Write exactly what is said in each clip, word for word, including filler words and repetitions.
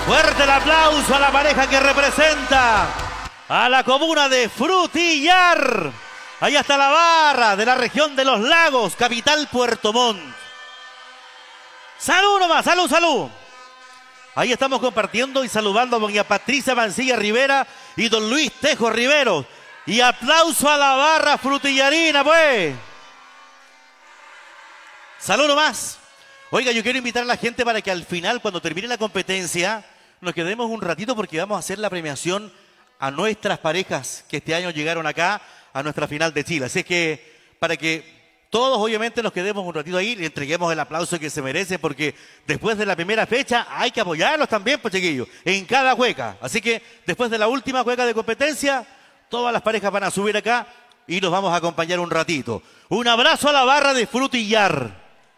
Fuerte el aplauso a la pareja que representa a la comuna de Frutillar. Ahí está la barra de la región de los lagos, capital Puerto Montt. Salud nomás, salud, salud. Ahí estamos compartiendo y saludando a doña Patricia Mancilla Rivera y don Luis Tejo Rivero. Y aplauso a la barra frutillarina, pues. Salud nomás. Oiga, yo quiero invitar a la gente para que al final, cuando termine la competencia, nos quedemos un ratito porque vamos a hacer la premiación a nuestras parejas que este año llegaron acá a nuestra final de Chile. Así que para que todos obviamente nos quedemos un ratito ahí, le entreguemos el aplauso que se merece, porque después de la primera fecha hay que apoyarlos también, pues chiquillos, en cada hueca. Así que después de la última hueca de competencia, todas las parejas van a subir acá y nos vamos a acompañar un ratito. Un abrazo a la barra de Frutillar,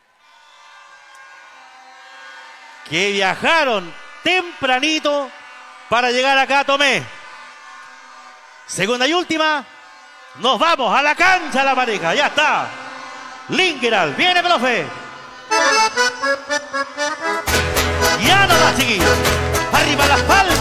que viajaron tempranito para llegar acá a Tomé. Segunda y última, nos vamos a la cancha la pareja, ya está. Linkeral, viene profe. Ya no más chiquillos, arriba las palmas.